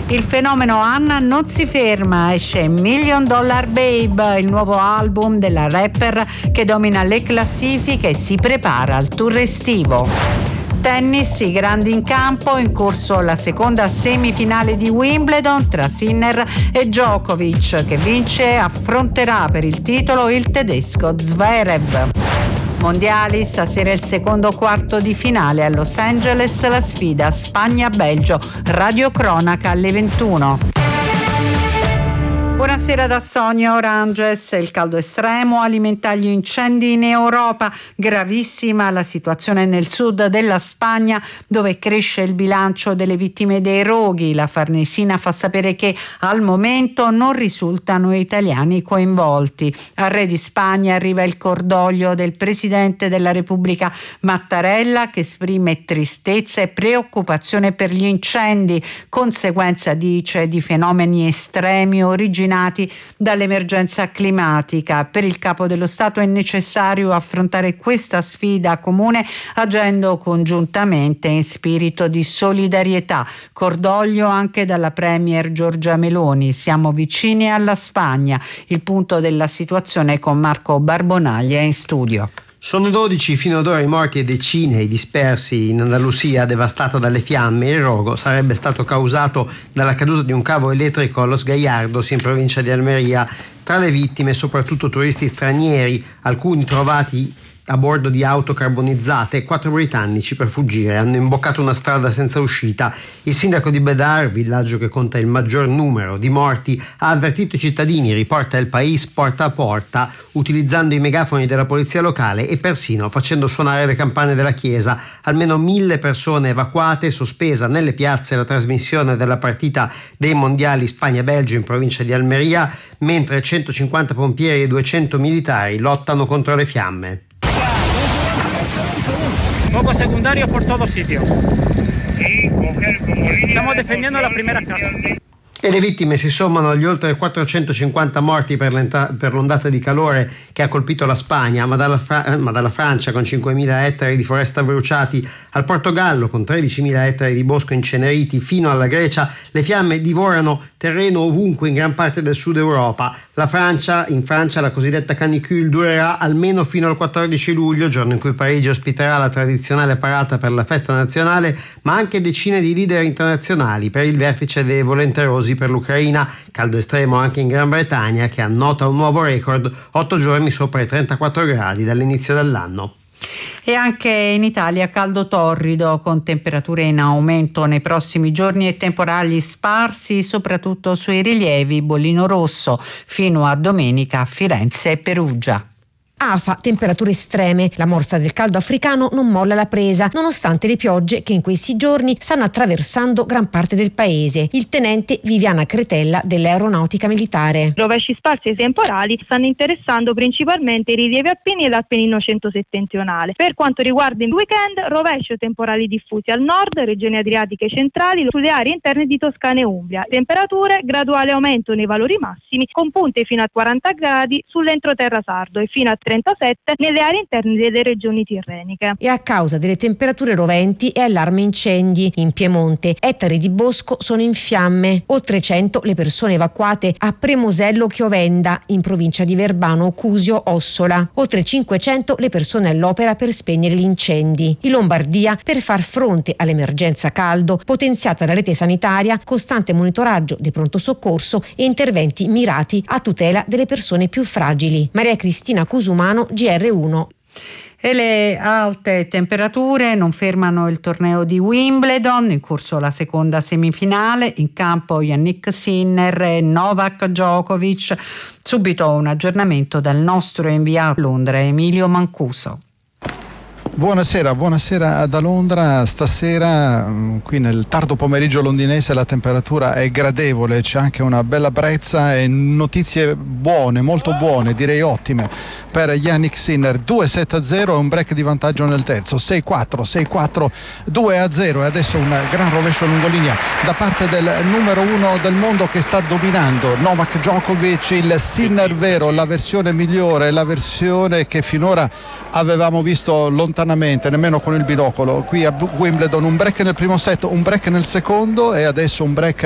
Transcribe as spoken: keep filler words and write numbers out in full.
Il fenomeno Anna non si ferma, esce Million Dollar Babe, il nuovo album della rapper che domina le classifiche e si prepara al tour estivo. Tennis, i grandi in campo, in corso la seconda semifinale di Wimbledon tra Sinner e Djokovic, che vince affronterà per il titolo il tedesco Zverev. Mondiali, stasera il secondo quarto di finale a Los Angeles, la sfida Spagna-Belgio, radiocronaca alle ventuno. Buonasera da Sonia Oranges. Il caldo estremo alimenta gli incendi in Europa. Gravissima la situazione nel sud della Spagna, dove cresce il bilancio delle vittime dei roghi. La Farnesina fa sapere che al momento non risultano italiani coinvolti. Al re di Spagna arriva il cordoglio del presidente della Repubblica Mattarella, che esprime tristezza e preoccupazione per gli incendi, conseguenza, dice, di fenomeni estremi originati dall'emergenza climatica. Per il capo dello Stato è necessario affrontare questa sfida comune agendo congiuntamente in spirito di solidarietà. Cordoglio anche dalla premier Giorgia Meloni. Siamo vicini alla Spagna. Il punto della situazione con Marco Barbonaglia in studio. Sono dodici fino ad ora i morti e decine i dispersi in Andalusia, devastata dalle fiamme. Il rogo sarebbe stato causato dalla caduta di un cavo elettrico a Los Gallardos, in provincia di Almeria. Tra le vittime soprattutto turisti stranieri, alcuni trovati a bordo di auto carbonizzate. Quattro britannici, per fuggire, hanno imboccato una strada senza uscita. Il sindaco di Bedar, villaggio che conta il maggior numero di morti, ha avvertito i cittadini, riporta El País, porta a porta, utilizzando i megafoni della polizia locale e persino facendo suonare le campane della chiesa. Almeno mille persone evacuate, sospesa nelle piazze la trasmissione della partita dei mondiali Spagna-Belgio in provincia di Almeria, mentre centocinquanta pompieri e duecento militari lottano contro le fiamme. Fuego secundario por todos sitios. Estamos defendiendo la primera casa. E le vittime si sommano agli oltre quattrocentocinquanta morti per, per l'ondata di calore che ha colpito la Spagna, ma dalla, Fra- ma dalla Francia con cinquemila ettari di foresta bruciati, al Portogallo con tredicimila ettari di bosco inceneriti, fino alla Grecia, le fiamme divorano terreno ovunque in gran parte del sud Europa. La Francia, in Francia la cosiddetta canicule durerà almeno fino al quattordici luglio, giorno in cui Parigi ospiterà la tradizionale parata per la festa nazionale, ma anche decine di leader internazionali per il vertice dei volenterosi per l'Ucraina. Caldo estremo anche in Gran Bretagna, che annota un nuovo record, otto giorni sopra i trentaquattro gradi dall'inizio dell'anno. E anche in Italia caldo torrido, con temperature in aumento nei prossimi giorni e temporali sparsi soprattutto sui rilievi, bollino rosso, fino a domenica a Firenze e Perugia. Afa, temperature estreme. La morsa del caldo africano non molla la presa, nonostante le piogge che in questi giorni stanno attraversando gran parte del paese. Il tenente Viviana Cretella dell'Aeronautica Militare. Rovesci sparsi e temporali stanno interessando principalmente i rilievi alpini e l'Appennino centosettentrionale. Per quanto riguarda il weekend, rovesci temporali diffusi al nord, regioni adriatiche centrali, sulle aree interne di Toscana e Umbria. Temperature, graduale aumento nei valori massimi, con punte fino a quaranta gradi sull'entroterra sardo e fino a trentasette nelle aree interne delle regioni tirreniche. E a causa delle temperature roventi è allarme incendi. In Piemonte ettari di bosco sono in fiamme. Oltre cento le persone evacuate a Premosello Chiovenda, in provincia di Verbano Cusio Ossola. Oltre cinquecento le persone all'opera per spegnere gli incendi. In Lombardia, per far fronte all'emergenza caldo, potenziata la rete sanitaria, costante monitoraggio di pronto soccorso e interventi mirati a tutela delle persone più fragili. Maria Cristina Cusumano, G R uno. E le alte temperature non fermano il torneo di Wimbledon, in corso la seconda semifinale, in campo Yannick Sinner e Novak Djokovic. Subito un aggiornamento dal nostro inviato a Londra, Emilio Mancuso. Buonasera, buonasera da Londra. Stasera qui nel tardo pomeriggio londinese la temperatura è gradevole, c'è anche una bella brezza e notizie buone, molto buone, direi ottime per Yannick Sinner. due sette a zero e un break di vantaggio nel terzo, sei quattro, sei quattro, due a zero, e adesso un gran rovescio lungolinea da parte del numero uno del mondo che sta dominando, Novak Djokovic, il Sinner vero, la versione migliore, la versione che finora avevamo visto lontanamente, nemmeno con il binocolo. Qui a Wimbledon un break nel primo set, un break nel secondo e adesso un break